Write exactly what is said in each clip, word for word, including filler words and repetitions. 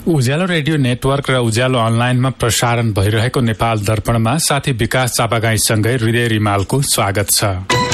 उज्यालो radio network र उज्यालो अनलाइनमा प्रसारण भइरहेको नेपाल दर्पणमा साथी विकास चापागाईसँगै हृदय रिमालको स्वागत छ।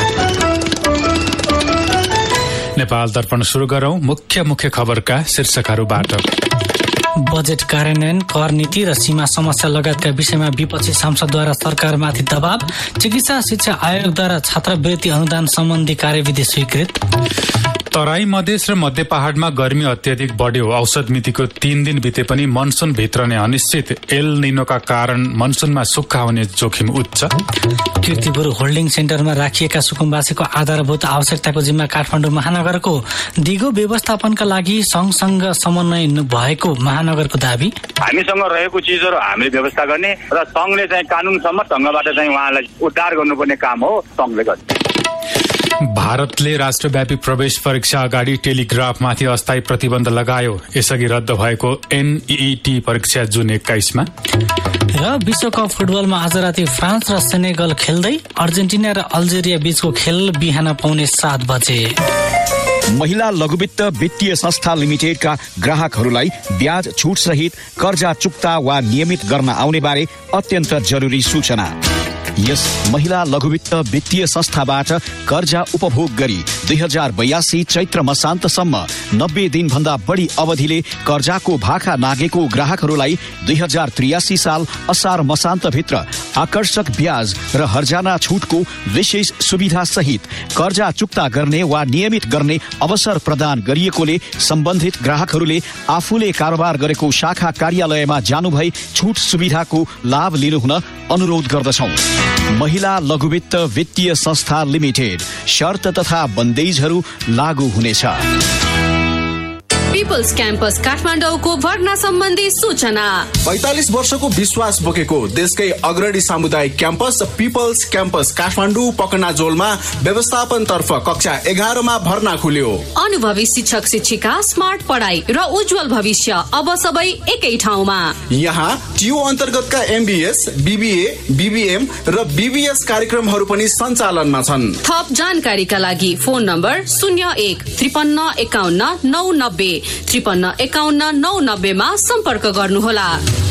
नेपाल दर्पण सुरु गरौं मुख्य मुख्य खबरका शीर्षकहरूबाट। बजेट कार्यान्वयन, कर नीति र सीमा समस्या लगायतका विषयमा विपक्षी सांसदद्वारा सरकारमाथि दबाव। चिकित्सा शिक्षा आयोगद्वारा छात्रवृत्ति अनुदान सम्बन्धी कार्यविधि स्वीकृत। तराई मधेस र मध्य पहाड़मा गर्मी अत्यधिक बढ्यो। औसत मितिको तीन दिन बिते पनि मनसुन भित्रने अनिश्चित। एल निनोका कारण मनसुनमा सुक्खा हुने जोखिम उच्च। कीर्तिपुर होल्डिङ सेन्टरमा राखिएका सुकुम्बासीको आधारभूत आवश्यकताको जिम्मा काठमाडौँ महानगरको। दिगो व्यवस्थापनका लागि संघसँग समन्वय भएको महानगरको दावी। हामीसँग रहेको चिजहरू हामीले व्यवस्था गर्ने र संघले चाहिँ कानूनसम्म ढङ्गबाट चाहिँ उहाँलाई उद्धार गर्नुपर्ने काम हो संघले गर्ने। भारतले राष्ट्रव्यापी प्रवेश परीक्षा अगाडि टेलिग्राफमाथि अस्थायी प्रतिबन्ध लगायो। यसअघि रद्द भएको एनईटी परीक्षा जुन एक्काइसमा। र विश्वकप फुटबलमा आज राति फ्रान्स र सेनेगल खेल्दै। अर्जेन्टिना र अल्जेरिया बीचको खेल बिहान पाउने सात बजे। महिला लघुवित्त वित्तीय संस्था लिमिटेडका ग्राहकहरूलाई ब्याज छुट सहित कर्जा चुक्ता वा नियमित गर्न आउने बारे अत्यन्त जरुरी सूचना। यस महिला लघुवित्त वित्तीय संस्थाबाट कर्जा उपभोग गरी दुई हजार बयासी चैत्र मसान्तसम्म नब्बे दिन भन्दा बढी अवधिले कर्जाको भाखा नागेको ग्राहकहरूलाई दुई हजार त्रियासी साल असार मसान्तभित्र आकर्षक ब्याज र हर्जाना छुटको विशेष सुविधा सहित कर्जा चुक्ता गर्ने वा नियमित गर्ने अवसर प्रदान गरिएकोले सम्बन्धित ग्राहकहरूले आफूले कारोबार गरेको शाखा कार्यालयमा जानुभई छुट सुविधाको लाभ लिनुहुन अनुरोध गर्दछौं। महिला लघुवित्त वित्तीय संस्था लिमिटेड। शर्त तथा बन्देजहरू लागू हुनेछ। पिपल्स क्याम्पस काठमाडौँको भर्ना सम्बन्धी सूचना। पैंतालिस वर्षको विश्वास बोकेको देशकै अग्रणी सामुदायिक क्याम्पस पिपल्स क्याम्पस काठमाडौँ पकनाजोलमा व्यवस्थापन तर्फ कक्षा एघारमा भर्ना खुल्यो। अनुभवी शिक्षक शिक्षिका, स्मार्ट पढाइ र उज्जवल भविष्य अब सबै एकै ठाउँमा। यहाँ टियु अन्तर्गतका एमबीएस, बीबीए, बीबीएम र बीबीएस कार्यक्रमहरू पनि सञ्चालनमा छन्। थप जानकारीका लागि फोन नम्बर शून्य एक त्रिपन्न एकाउन्न नौ नब्बे त्रिपन्न एकाउन्न नौ नब्बेमा सम्पर्क गर्नुहोला।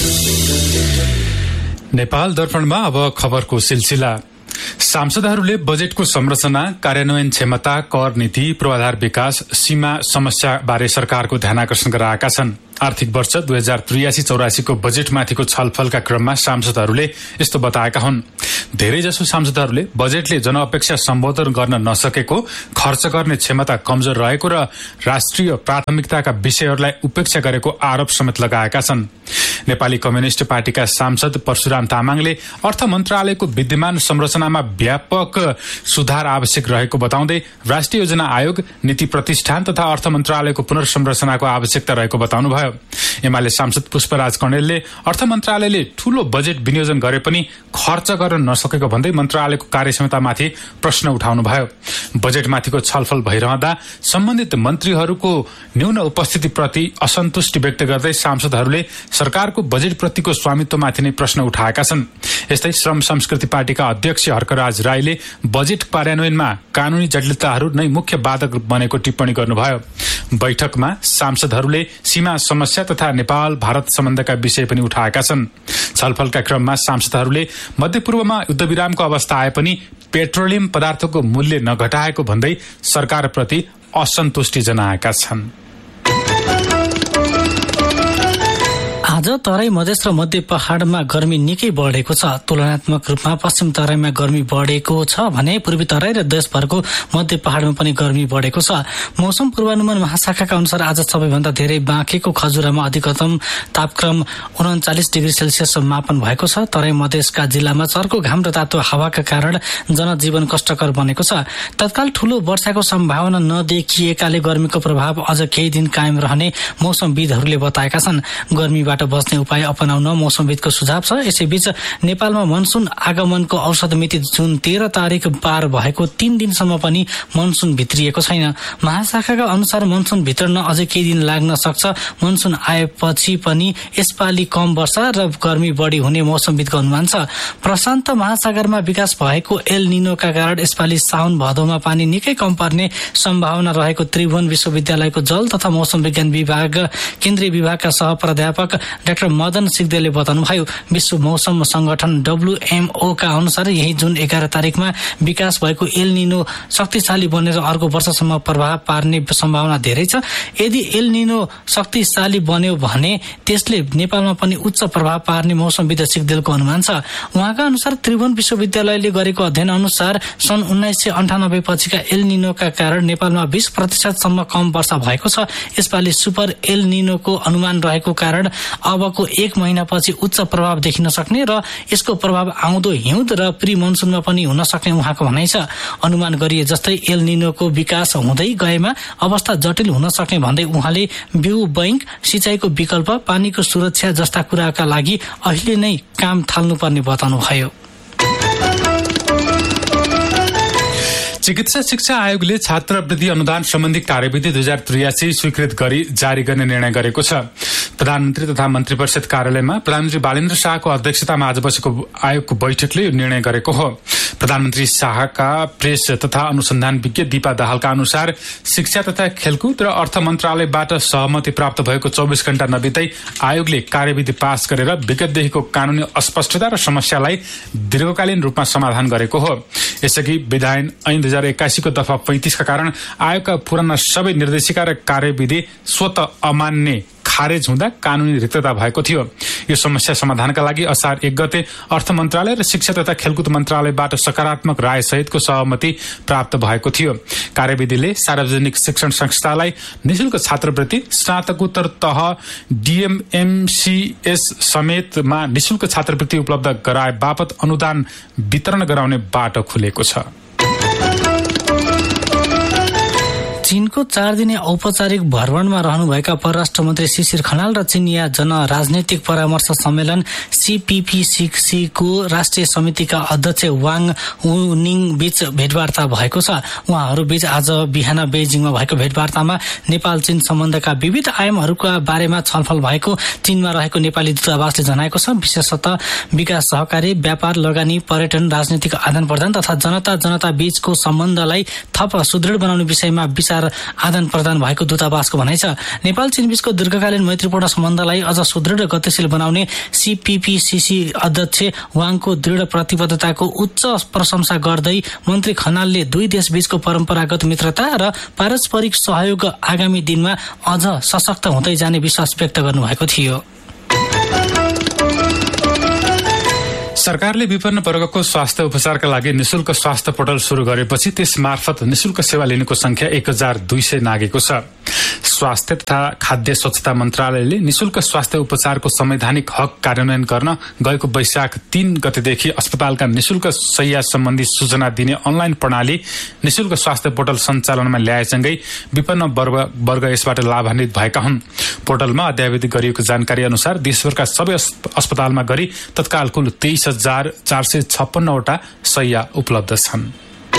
नेपाल दर्पणमा अब खबरको सिलसिला। सांसदहरूले बजेटको संरचना, कार्यान्वयन क्षमता, कर नीति, पूर्वाधार विकास, सीमा समस्या बारे सरकारको ध्यानाकर्षण गराएका छन्। आर्थिक वर्ष दुई हजार त्रियासी चौरासीको बजेटमाथिको छलफलका क्रममा सांसदहरूले यस्तो बताएका हुन्। धेरैजसो सांसदहरूले बजेटले जनअपेक्षा सम्बोधन गर्न नसकेको, खर्च गर्ने क्षमता कमजोर रहेको र राष्ट्रिय प्राथमिकताका विषयहरूलाई उपेक्षा गरेको आरोप समेत लगाएका छन्। नेपाली कम्युनिष्ट पार्टीका सांसद परशुराम तामाङले अर्थ मन्त्रालयको विद्यमान संरचनामा व्यापक सुधार आवश्यक रहेको बताउँदै राष्ट्रिय योजना आयोग, नीति प्रतिष्ठान तथा अर्थ मन्त्रालयको पुनर्संरचनाको आवश्यकता रहेको बताउनुभयो। एमाले सांसद पुष्पराज कणेलले अर्थ मन्त्रालयले ठूलो बजेट विनियोजन गरे पनि खर्च गर्न नसकेको भन्दै मन्त्रालयको कार्यक्षमतामाथि प्रश्न उठाउनुभयो। बजेटमाथिको छलफल भइरहँदा सम्बन्धित मन्त्रीहरूको न्यून उपस्थितिप्रति असन्तुष्टि व्यक्त गर्दै सांसदहरूले सरकारको बजेटप्रतिको स्वामित्वमाथि नै प्रश्न उठाएका छन्। यस्तै श्रम संस्कृति पार्टीका अध्यक्ष हर्कराज राईले बजेट कार्यान्वयनमा कानूनी जटिलताहरू नै मुख्य बाधक बनेको टिप्पणी गर्नुभयो। बैठकमा सांसदहरूले सीमा समस्या तथा नेपाल भारत सम्बन्धका विषय पनि उठाएका छन्। छलफलका क्रममा सांसदहरूले मध्यपूर्वमा युद्धविरामको अवस्था आए पनि पेट्रोलियम पदार्थको मूल्य नघटाएको भन्दै सरकारप्रति असन्तुष्टि जनाएका छन्। आज तराई मधेस र मध्य पहाड़मा गर्मी निकै बढेको छ। तुलनात्मक रूपमा पश्चिम तराईमा गर्मी बढेको छ भने पूर्वी तराई र देशभरको मध्य पहाड़मा पनि गर्मी बढेको छ। मौसम पूर्वानुमान महाशाखाका अनुसार आज सबैभन्दा धेरै बाँकेको खजुरामा अधिकतम तापक्रम उन्चालिस डिग्री सेल्सियस मापन भएको छ। तराई मधेसका जिल्लामा चर्को घाम र तातो हावाका कारण जनजीवन कष्टकर बनेको छ। तत्काल ठूलो वर्षाको सम्भावना नदेखिएकाले गर्मीको प्रभाव अझ केही दिन कायम रहने मौसमविदहरूले बताएका छन्। गर्मीबाट बस्ने उपाय अपनाउन मौसमविदको सुझाव छ। यसैबीच नेपालमा मनसुन आगमनको औसत मिति जुन तेह्र तारिक पार भएको तीन दिनसम्म पनि मनसुन भित्रिएको छैन। महाशाखाका अनुसार मनसुन भित्रन अझै केही दिन लाग्न सक्छ। मनसुन आएपछि पनि यसपालि कम वर्षा र गर्मी बढी हुने मौसमविदको अनुमान छ। प्रशान्त महासागरमा विकास भएको एल निनोका कारण यसपालि साउन भदौमा पानी निकै कम पर्ने सम्भावना रहेको त्रिभुवन विश्वविद्यालयको जल तथा मौसम विज्ञान विभाग केन्द्रीय विभागका सह प्राध्यापक डाक्टर मदन सिग्देलले बताउनुभयो। विश्व मौसम संगठन डब्ल्युएमओ का अनुसार यही जुन एघार तारिकमा विकास भएको एल निनो शक्तिशाली बनेर अर्को वर्षसम्म प्रभाव पार्ने सम्भावना धेरै छ। यदि एल निनो शक्तिशाली बन्यो भने त्यसले नेपालमा पनि उच्च प्रभाव पार्ने मौसमविद सिग्देलको अनुमान छ। उहाँका अनुसार त्रिभुवन विश्वविद्यालयले गरेको अध्ययन अनुसार सन् उन्नाइस सय अन्ठानब्बे पछिका एल निनोका कारण नेपालमा बीस प्रतिशतसम्म कम वर्षा भएको छ। यसपालि सुपर एल निनोको अनुमान रहेको कारण अबको एक महिनापछि उच्च प्रभाव देखिन सक्ने र यसको प्रभाव आउँदो हिउँद र प्री मनसुनमा पनि हुन सक्ने उहाँको भनाइ छ। अनुमान गरिए जस्तै एल निनोको विकास हुँदै गएमा अवस्था जटिल हुन सक्ने भन्दै उहाँले बिउ बैंक, सिंचाइको विकल्प, पानीको सुरक्षा जस्ता कुराका लागि अहिले नै काम थाल्नुपर्ने बताउनुभयो। चिकित्सा शिक्षा आयोगले छात्रवृत्ति अनुदान सम्बन्धी कार्यविधि दुई हजार त्रियासी स्वीकृत गरी जारी गर्ने निर्णय गरेको छ। प्रधानमन्त्री तथा मन्त्री परिषद कार्यालयमा प्रधानमन्त्री बालेन्द्र शाहको अध्यक्षतामा आज बसेको आयोगको बैठकले यो निर्णय गरेको हो। प्रधानमन्त्री शाहका प्रेस तथा अनुसन्धान विज्ञ दीपा दाहालका अनुसार शिक्षा तथा खेलकुद र अर्थ मन्त्रालयबाट सहमति प्राप्त भएको चौबिस घण्टा नबित्दै आयोगले कार्यविधि पास गरेर विगतदेखिको कानूनी अस्पष्टता र समस्यालाई दीर्घकालीन रूपमा समाधान गरेको हो। यसअघि विधायन ऐन दुई हजार एक्काइसको दफा पैंतिसका कारण आयोगका पुराना सबै निर्देशिका र कार्यविधि स्वत अमान्य खारेज हुँदा कानूनी रिक्तता भएको थियो। यो समस्या समाधानका लागि असार एक गते अर्थ मन्त्रालय र शिक्षा तथा खेलकुद मन्त्रालयबाट सकारात्मक राय सहितको सहमति प्राप्त भएको थियो। कार्यविधिले सार्वजनिक शिक्षण संस्थालाई निशुल्क छात्रवृत्ति, स्नातकोत्तर तह डीएमएमसीएस समेतमा निशुल्क छात्रवृत्ति उपलब्ध गराए बापत अनुदान वितरण गराउने बाटो खुलेको छ। चीनको चार दिने औपचारिक भ्रमणमा रहनुभएका परराष्ट्र मन्त्री शिशिर खनाल र चीनिया जन राजनैतिक परामर्श सम्मेलन सीपीपीसीसी को राष्ट्रिय समितिका अध्यक्ष वाङ वुनिङ बीच भेटवार्ता भएको छ। उहाँहरू बीच आज बिहान बेजिङमा भएको भेटवार्तामा नेपाल चीन सम्बन्धका विविध आयामहरूका बारेमा छलफल भएको चीनमा रहेको नेपाली दूतावासले जनाएको छ। विशेषतः विकास सहकारी, व्यापार, लगानी, पर्यटन, राजनीतिक आदान प्रदान तथा जनता जनता बीचको सम्बन्धलाई थप सुदृढ बनाउने विषयमा विचार आदान प्रदान भएको दूतावासको भनाइ छ। नेपाल चीन बीचको दीर्घकालीन मैत्रीपूर्ण सम्बन्धलाई अझ सुदृढ गतिशील बनाउने सीपीपीसीसी अध्यक्ष वाङको दृढ प्रतिबद्धताको उच्च प्रशंसा गर्दै मन्त्री खनालले दुई देश बीचको परम्परागत मित्रता र पारस्परिक सहयोग आगामी दिनमा अझ सशक्त हुँदै जाने विश्वास व्यक्त गर्नुभएको थियो। सरकारले विपन्न वर्गको स्वास्थ्य उपचारका लागि निशुल्क स्वास्थ्य पोर्टल शुरू गरेपछि त्यस मार्फत निशुल्क सेवा लिनेको संख्या एक हजार दुई सय नागेको छ। स्वास्थ्य तथा खाद्य स्वच्छता मन्त्रालयले निशुल्क स्वास्थ्य उपचारको संवैधानिक हक कार्यान्वयन गर्न गएको वैशाख तीन गतेदेखि अस्पतालका निशुल्क शैय्या सम्बन्धी सूचना दिने अनलाइन प्रणाली निशुल्क स्वास्थ्य पोर्टल सञ्चालनमा ल्याएसँगै विपन्न वर्ग यसबाट लाभान्वित भएका हुन्। पोर्टलमा अद्यावधि गरिएको जानकारी अनुसार देशभरका सबै अस्पतालमा गरी तत्काल कुल तेइस हजार चार सय छप्पन्नवटा शैय्या उपलब्ध छन्।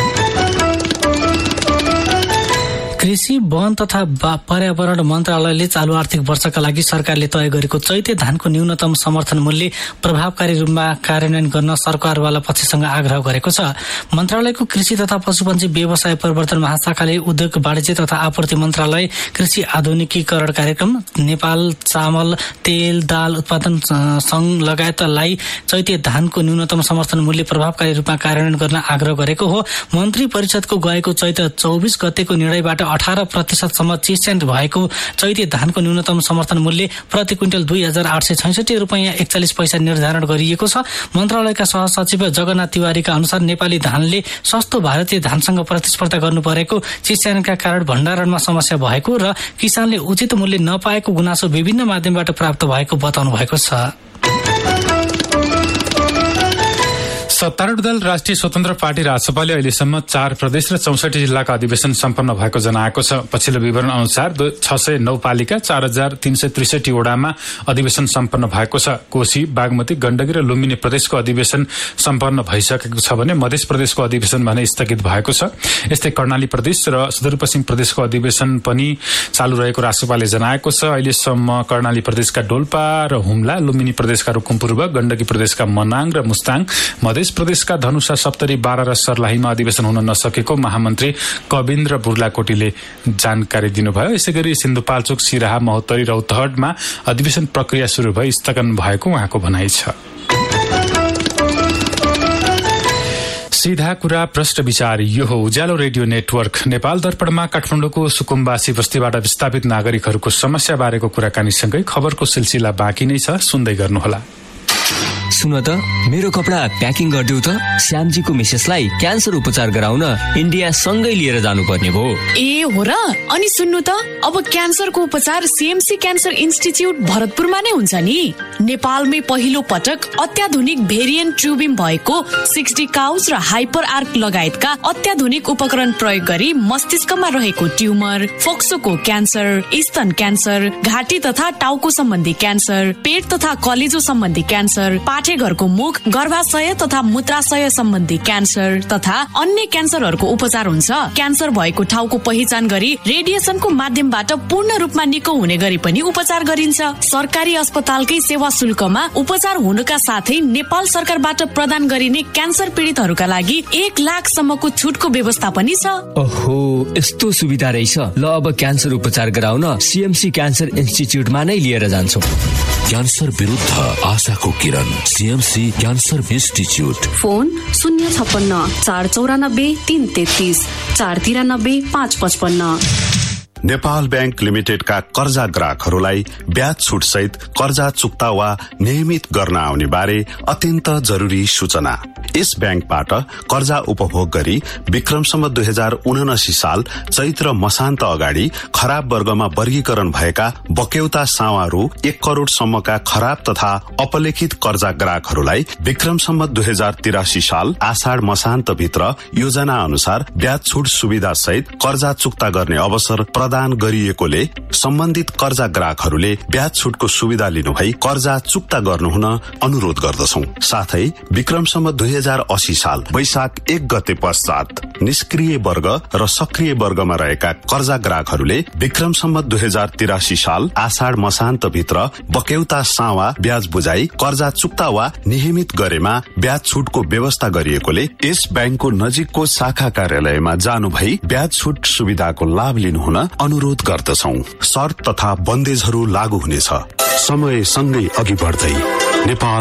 कृषि, वन तथा पर्यावरण मन्त्रालयले चालू आर्थिक वर्षका लागि सरकारले तय गरेको चैते धानको न्यूनतम समर्थन मूल्य प्रभावकारी रूपमा कार्यान्वयन गर्न सरकारवाला पक्षसँग आग्रह गरेको छ। मन्त्रालयको कृषि तथा पशुपन्छी व्यवसाय परिवर्तन महाशाखाले उद्योग वाणिज्य तथा आपूर्ति मन्त्रालय, कृषि आधुनिकीकरण कार्यक्रम, नेपाल चामल तेल दाल उत्पादन संघ लगायतलाई चैते धानको न्यूनतम समर्थन मूल्य प्रभावकारी रूपमा कार्यान्वयन गर्न आग्रह गरेको हो। मन्त्री परिषदको गएको चैत चौबिस गतेको निर्णयबाट अठारह प्रतिशतसम्म चिस्यान्ट भएको चैते धानको न्यूनतम समर्थन मूल्य प्रति क्विन्टल दुई हजार आठ सय छैसठी रुपियाँ एकचालिस पैसा निर्धारण गरिएको छ। मन्त्रालयका सहसचिव जगन्नाथ तिवारीका अनुसार नेपाली धानले सस्तो भारतीय धानसँग प्रतिस्पर्धा गर्नु परेको, चिस्यानका कारण भण्डारणमा समस्या भएको र किसानले उचित मूल्य नपाएको गुनासो विभिन्न माध्यमबाट प्राप्त भएको बताउनु भएको छ। सत्तारूढ़ दल राष्ट्रिय स्वतन्त्र पार्टी राजसपाले अहिलेसम्म चार प्रदेश र चौसठी जिल्लाका अधिवेशन सम्पन्न भएको जनाएको छ। पछिल्लो विवरण अनुसार छ सय नौ पालिका चार हजार तीन सय त्रिसठी वडामा अधिवेशन सम्पन्न भएको छ। कोशी, बागमती, गण्डकी र लुम्बिनी प्रदेशको अधिवेशन सम्पन्न भइसकेको छ भने मध्य प्रदेशको अधिवेशन भने स्थगित भएको छ। यस्तै कर्णाली प्रदेश र सुदूरपश्चिम प्रदेशको अधिवेशन पनि चालू रहेको राजसपाले जनाएको छ। अहिलेसम्म कर्णाली प्रदेशका डोल्पा र हुम्ला, लुम्बिनी प्रदेशका रुकुमपूर्व, गण्डकी प्रदेशका मनाङ र मुस्ताङ, मध्य प्रदेशका धनुषा, सप्तरी, बारा र सर्लाहीमा अधिवेशन हुन नसकेको महामन्त्री कविन्द्र बुर्लाकोटीले जानकारी दिनुभयो। यसै गरी सिन्धुपाल्चोक, सिराहा, महोत्तरी, रौतहटमा अधिवेशन प्रक्रिया शुरू भई स्थगन भएको उहाँको भनाइ छ। सीधा कुरा प्रश्न विचार, यो हो उज्यालो रेडियो नेटवर्क। नेपाल दर्पणमा काठमाडौँको सुकुम्बासी बस्तीबाट विस्थापित नागरिकहरूको समस्या बारेको कुराकानीसँगै खबरको सिलसिला बाँकी नै छ, सुन्दै गर्नुहोला। सुन त, मेरो कपडा प्याकिङ गरिदेऊ त। श्यामजीको मिसेसलाई क्यान्सर उपचार गराउन इन्डिया सँगै लिएर जानुपर्ने भयो। ए हो र? अनि सुन्नु त, अब क्यान्सरको उपचार सीएमसी क्यान्सर इन्स्टिच्युट भरतपुरमा नै हुन्छ नि। नेपालमै पहिलो पटक अत्याधुनिक भेरिएन्ट ट्युबिम भएको सिक्सटी काउस र हाइपर आर्क लगायतका अत्याधुनिक उपकरण प्रयोग गरी मस्तिष्कमा रहेको ट्युमर, फोक्सोको क्यान्सर, स्तन क्यान्सर, घाँटी तथा टाउको सम्बन्धी क्यान्सर, पेट तथा कलेजो सम्बन्धी क्यान्सर, पाठेघरको मुख, गर्भाशय तथा मूत्राशय सम्बन्धी क्यान्सर तथा अन्य क्यान्सरहरूको उपचार हुन्छ। क्यान्सर भएको ठाउँको पहिचान गरी रेडिएसनको माध्यमबाट पूर्ण रूपमा निको हुने गरी पनि उपचार गरिन्छ। सरकारी अस्पतालकै सेवा शुल्कमा उपचार हुनुका साथै नेपाल सरकारबाट प्रदान गरिने क्यान्सर पीडितहरूका लागि एक लाख सम्मको छुटको व्यवस्था पनि छ। ओहो, यस्तो सुविधा रहेछ। ल, अब क्यान्सर उपचार गराउन सीएमसी क्यान्सर इन्स्टिच्युटमा नै लिएर जान्छौँ। क्यान्सर विरुद्ध आशाको किरण, सीएमसी क्यान्सर इन्स्टिच्युट। फोन शून्य छप्पन्न चार चौरानब्बे तीन तेत्तीस चार तिरानब्बे पाँच पचपन्न। नेपाल बैंक लिमिटेडका कर्जा ग्राहकहरूलाई ब्याज छुट सहित कर्जा चुक्ता वा नियमित गर्न आउने बारे अत्यन्त जरुरी सूचना। यस बैंकबाट कर्जा उपभोग गरी विक्रमसम्म दुई हजार उनासी साल चैत्र मसान्त अगाडि खराब वर्गमा वर्गीकरण भएका बक्यौता सावा रु एक करोड़ सम्मका खराब तथा अपलेखित कर्जा ग्राहकहरूलाई विक्रमसम्म दुई हजार तिरासी साल आषाढ़ मसान्त भित्र योजना अनुसार ब्याज छुट सुविधा सहित कर्जा चुक्ता गर्ने अवसर प्रदान गरिएकोले सम्बन्धित कर्जा ग्राहकहरूले ब्याज छुटको सुविधा लिनुभई कर्जा चुक्ता गर्नुहुन अनुरोध गर्दछौं। साथै विक्रमसम्म दुई हजार अस्सी साल वैशाख एक गते पश्चात निष्क्रिय वर्ग र सक्रिय वर्गमा रहेका कर्जा ग्राहकहरूले विक्रमसम्म दुई हजार तिरासी साल आषाढ़ मसान्त भित्र बक्यौता सावा ब्याज बुझाई कर्जा चुक्ता वा नियमित गरेमा ब्याज छुटको व्यवस्था गरिएकोले यस बैंकको नजिकको शाखा कार्यालयमा जानु भई ब्याज छुट सुविधाको लाभ लिनुहुन अनुरोध गर्दछौं। शर्त तथा बन्देजहरू लागू हुनेछ। समय सँगै अघि बढ्दै नेपाल